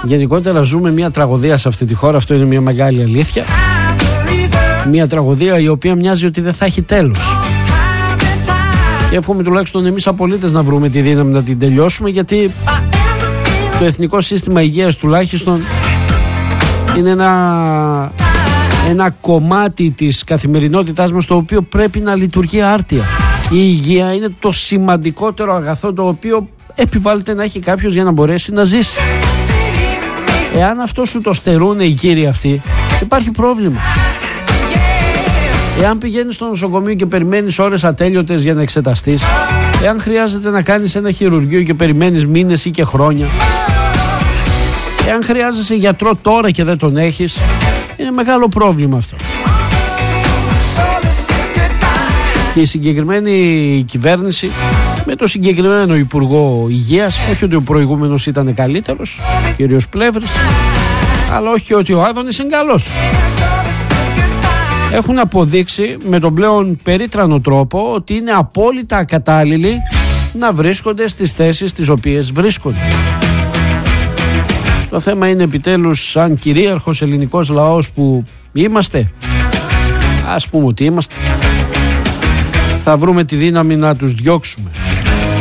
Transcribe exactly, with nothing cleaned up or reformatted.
Γενικότερα ζούμε μια τραγωδία σε αυτή τη χώρα. Αυτό είναι μια μεγάλη αλήθεια. Μια τραγωδία η οποία μοιάζει ότι δεν θα έχει τέλος. Και εύχομαι τουλάχιστον εμείς σαν πολίτες να βρούμε τη δύναμη να την τελειώσουμε, γιατί το Εθνικό Σύστημα Υγείας τουλάχιστον είναι ένα, ένα κομμάτι της καθημερινότητάς μας το οποίο πρέπει να λειτουργεί άρτια. Η υγεία είναι το σημαντικότερο αγαθό το οποίο επιβάλλεται να έχει κάποιος για να μπορέσει να ζήσει. Εάν αυτό σου το στερούν οι κύριοι αυτοί, υπάρχει πρόβλημα. Εάν πηγαίνεις στο νοσοκομείο και περιμένεις ώρες ατέλειωτες για να εξεταστείς, εάν χρειάζεται να κάνεις ένα χειρουργείο και περιμένεις μήνες ή και χρόνια, εάν χρειάζεσαι γιατρό τώρα και δεν τον έχεις, είναι μεγάλο πρόβλημα αυτό. Και η συγκεκριμένη κυβέρνηση με το συγκεκριμένο Υπουργό Υγείας, όχι ότι ο προηγούμενος ήταν καλύτερος, ο κύριος Πλεύρης, αλλά όχι ότι ο Άδωνης είναι καλός, έχουν αποδείξει με τον πλέον περίτρανο τρόπο ότι είναι απόλυτα ακατάλληλοι να βρίσκονται στις θέσεις τις οποίες βρίσκονται. Το θέμα είναι επιτέλους, σαν κυρίαρχος ελληνικός λαός που είμαστε, ας πούμε ότι είμαστε, θα βρούμε τη δύναμη να τους διώξουμε.